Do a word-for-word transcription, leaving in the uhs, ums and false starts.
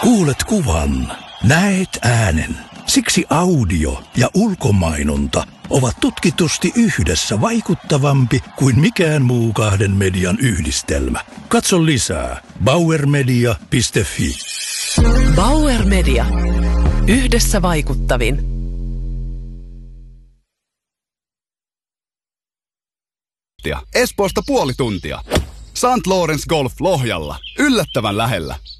Kuulet kuvan, näet äänen. Siksi audio ja ulkomainonta ovat tutkitusti yhdessä vaikuttavampi kuin mikään muu kahden median yhdistelmä. Katso lisää bauer media piste fi. Bauer Media. Yhdessä vaikuttavin. Espoosta puoli tuntia. Saint Lawrence Golf Lohjalla. Yllättävän lähellä.